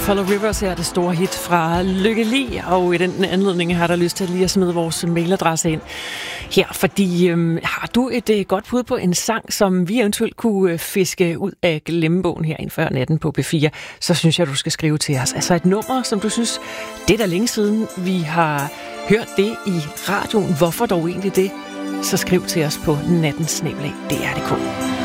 Follow Rivers her, det store hit fra Lykke Li, og i den anledning har der lyst til lige at smide vores mailadresse ind her, fordi har du et godt bud på en sang, som vi eventuelt kunne fiske ud af glemmebogen her inden før natten på P4, så synes jeg, du skal skrive til os. Altså et nummer, som du synes, det er da længe siden, vi har hørt det i radioen. Hvorfor dog egentlig det? Så skriv til os på nattensnabel@dr.dk.